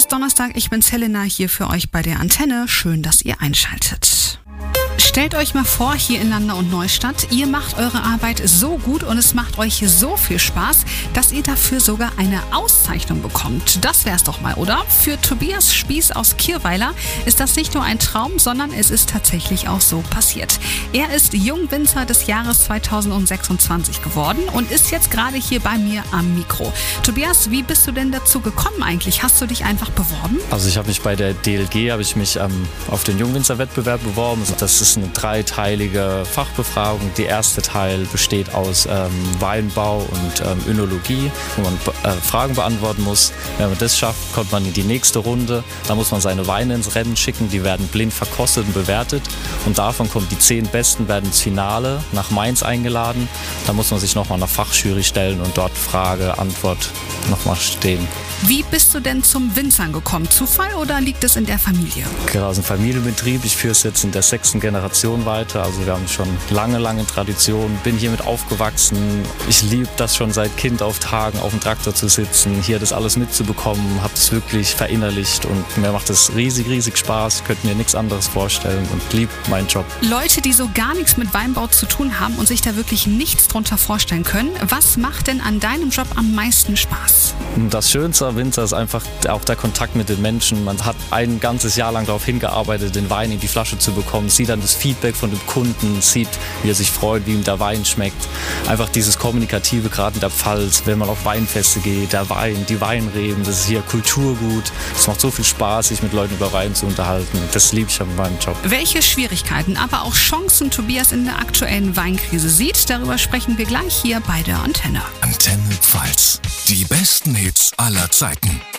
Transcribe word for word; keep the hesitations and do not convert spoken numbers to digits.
ist Donnerstag, ich bin's Helena hier für euch bei der Antenne. Schön, dass ihr einschaltet. Stellt euch mal vor, hier in Landau und Neustadt, ihr macht eure Arbeit so gut und es macht euch so viel Spaß, dass ihr dafür sogar eine Auszeichnung bekommt. Das wär's doch mal, oder? Für Tobias Spieß aus Kirweiler ist das nicht nur ein Traum, sondern es ist tatsächlich auch so passiert. Er ist Jungwinzer des Jahres zweitausendsechsundzwanzig geworden und ist jetzt gerade hier bei mir am Mikro. Tobias, wie bist du denn dazu gekommen eigentlich? Hast du dich einfach beworben? Also ich habe mich bei der D L G habe ich mich ähm, auf den Jungwinzer-Wettbewerb beworben. Das ist eine dreiteilige Fachbefragung. Der erste Teil besteht aus ähm, Weinbau und ähm, Önologie, wo man äh, Fragen beantworten muss. Wenn man das schafft, kommt man in die nächste Runde. Da muss man seine Weine ins Rennen schicken. Die werden blind verkostet und bewertet. Und davon kommen die zehn Besten, werden ins Finale nach Mainz eingeladen. Da muss man sich nochmal einer Fachjury stellen und dort Frage, Antwort nochmal stehen. Wie bist du denn zum Winzern gekommen? Zufall oder liegt es in der Familie? Genau, es ist ein Familienbetrieb. Ich führe es jetzt in der sechsten Generation weiter. Also wir haben schon lange, lange Tradition. Bin hiermit aufgewachsen. Ich liebe das schon seit Kind auf Tagen auf dem Traktor zu sitzen, hier das alles mitzubekommen. Habe es wirklich verinnerlicht und mir macht es riesig, riesig Spaß. Ich könnte mir nichts anderes vorstellen und liebe meinen Job. Leute, die so gar nichts mit Weinbau zu tun haben und sich da wirklich nichts drunter vorstellen können, was macht denn an deinem Job am meisten Spaß? Das Schönste am Winzer ist einfach auch der Kontakt mit den Menschen. Man hat ein ganzes Jahr lang darauf hingearbeitet, den Wein in die Flasche zu bekommen, sieht dann das Feedback von dem Kunden, sieht, wie er sich freut, wie ihm der Wein schmeckt. Einfach dieses Kommunikative, gerade in der Pfalz, wenn man auf Weinfeste geht, der Wein, die Weinreben, das ist hier Kulturgut. Es macht so viel Spaß, sich mit Leuten über Wein zu unterhalten. Das liebe ich an meinem Job. Welche Schwierigkeiten, aber auch Chancen Tobias in der aktuellen Weinkrise sieht, darüber sprechen wir gleich hier bei der Antenne. Antenne Pfalz. Die besten Hits aller Zeiten.